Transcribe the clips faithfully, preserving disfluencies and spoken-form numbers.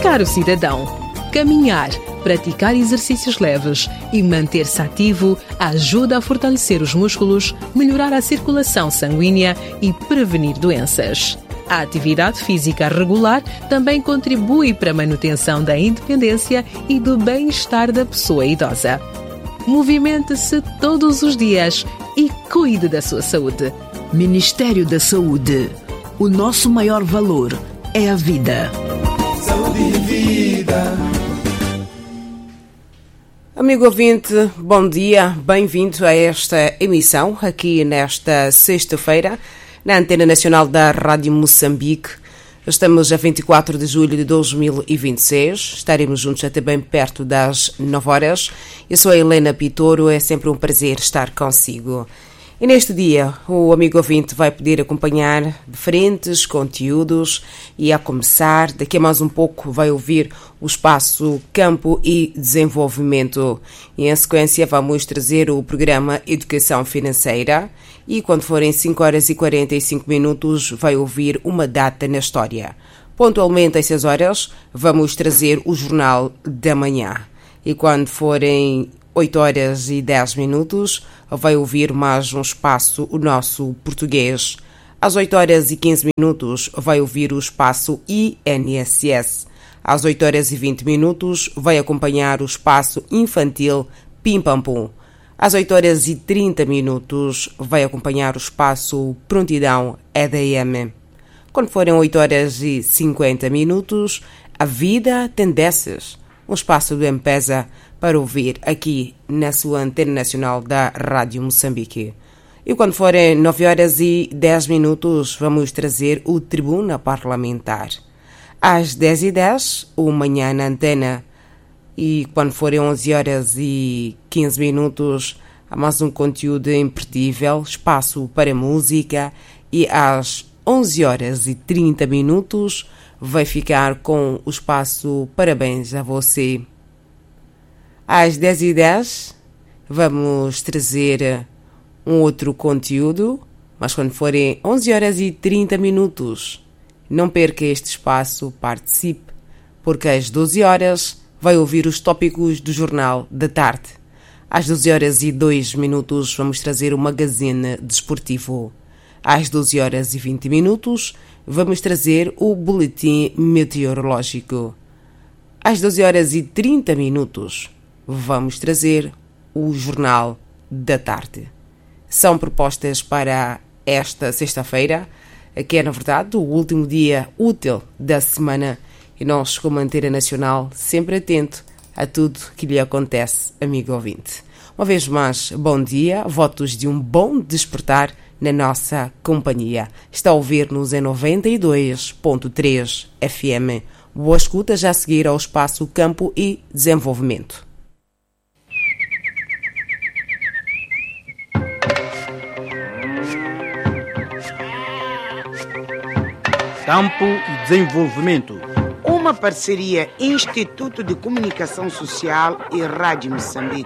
Caro cidadão, caminhar, praticar exercícios leves e manter-se ativo ajuda a fortalecer os músculos, melhorar a circulação sanguínea e prevenir doenças. A atividade física regular também contribui para a manutenção da independência e do bem-estar da pessoa idosa. Movimente-se todos os dias e cuide da sua saúde. Ministério da Saúde. O nosso maior valor é a vida. Saúde e vida. Amigo ouvinte, bom dia, bem-vindo a esta emissão aqui nesta sexta-feira na Antena Nacional da Rádio Moçambique. Estamos a vinte e quatro de julho de dois mil e vinte e seis, estaremos juntos até bem perto das nove horas. Eu sou a Helena Pitoro, é sempre um prazer estar consigo. E neste dia, o amigo ouvinte vai poder acompanhar diferentes conteúdos e, a começar, daqui a mais um pouco, vai ouvir o espaço Campo e Desenvolvimento. E, em sequência, vamos trazer o programa Educação Financeira e, quando forem cinco horas e quarenta e cinco minutos, vai ouvir uma data na história. Pontualmente, às seis horas, vamos trazer o Jornal da Manhã. E, quando forem oito horas e dez minutos, vai ouvir mais um espaço, o nosso português. Às oito horas e quinze minutos, vai ouvir o espaço I N S S. Às oito horas e vinte minutos, vai acompanhar o espaço infantil Pim Pam Pum. Às oito horas e trinta minutos, vai acompanhar o espaço Prontidão E D M. Quando forem oito horas e cinquenta minutos, A Vida Tem Dessas, um espaço do M-Pesa para ouvir aqui na sua Antena Nacional da Rádio Moçambique. E quando forem nove horas e dez minutos, vamos trazer o Tribuna Parlamentar. Às dez e dez, o Manhã na Antena. E quando forem onze horas e quinze minutos, há mais um conteúdo imperdível, espaço para música. E às onze horas e trinta minutos, vai ficar com o espaço Parabéns a Você. Às dez e dez, vamos trazer um outro conteúdo, mas quando forem onze horas e trinta minutos, não perca este espaço, participe, porque às doze horas vai ouvir os tópicos do Jornal da Tarde. Às doze horas e dois minutos, vamos trazer o Magazine Desportivo. Às doze horas e vinte minutos, vamos trazer o Boletim Meteorológico. Às doze horas e trinta minutos, vamos trazer o Jornal da Tarde. São propostas para esta sexta-feira, que é, na verdade, o último dia útil da semana, e nós, como Antena Nacional, sempre atento a tudo que lhe acontece, amigo ouvinte. Uma vez mais, bom dia, votos de um bom despertar na nossa companhia. Está a ouvir-nos em noventa e dois ponto três F M. Boa escuta, já a seguir ao espaço Campo e Desenvolvimento. Campo e Desenvolvimento. Uma parceria Instituto de Comunicação Social e Rádio Moçambique.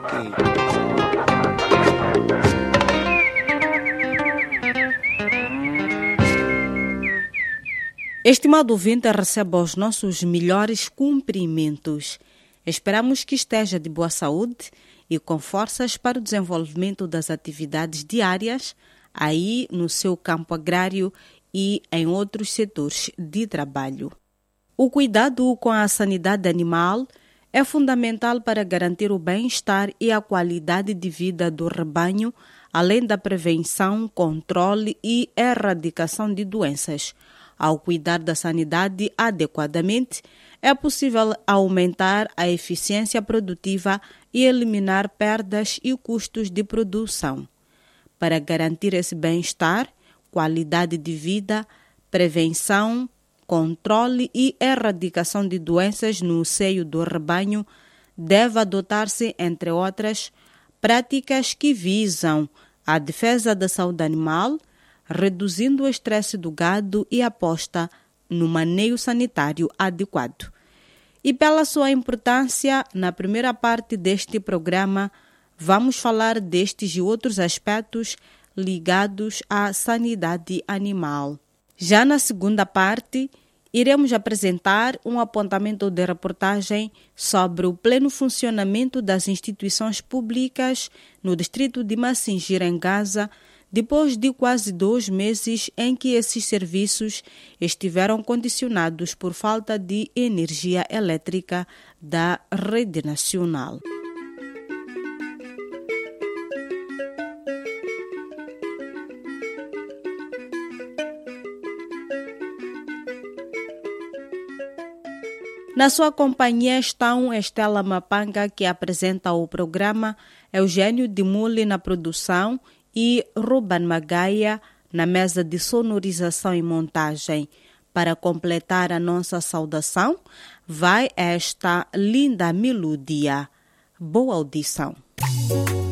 Estimado ouvinte, receba os nossos melhores cumprimentos. Esperamos que esteja de boa saúde e com forças para o desenvolvimento das atividades diárias aí no seu campo agrário e em outros setores de trabalho. O cuidado com a sanidade animal é fundamental para garantir o bem-estar e a qualidade de vida do rebanho, além da prevenção, controle e erradicação de doenças. Ao cuidar da sanidade adequadamente, é possível aumentar a eficiência produtiva e eliminar perdas e custos de produção. Para garantir esse bem-estar, qualidade de vida, prevenção, controle e erradicação de doenças no seio do rebanho, deve adotar-se, entre outras, práticas que visam a defesa da saúde animal, reduzindo o estresse do gado e aposta no manejo sanitário adequado. E pela sua importância, na primeira parte deste programa, vamos falar destes e outros aspectos ligados à sanidade animal. Já na segunda parte, iremos apresentar um apontamento de reportagem sobre o pleno funcionamento das instituições públicas no distrito de Massinjira, em Gaza, depois de quase dois meses em que esses serviços estiveram condicionados por falta de energia elétrica da rede nacional. Na sua companhia estão Estela Mapanga, que apresenta o programa, Eugênio Dimuli na produção e Ruben Magaia na mesa de sonorização e montagem. Para completar a nossa saudação, vai esta linda melodia. Boa audição.